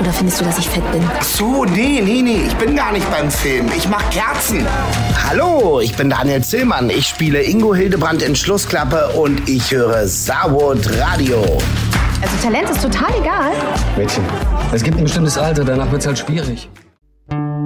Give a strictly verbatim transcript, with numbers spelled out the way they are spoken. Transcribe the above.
Oder findest du, dass ich fett bin? Ach so, nee, nee, nee, ich bin gar nicht beim Film. Ich mach Kerzen. Hallo, ich bin Daniel Zillmann. Ich spiele Ingo Hildebrand in Schlussklappe und ich höre Saarwood Radio. Also Talent ist total egal. Mädchen, es gibt ein bestimmtes Alter, danach wird's halt schwierig.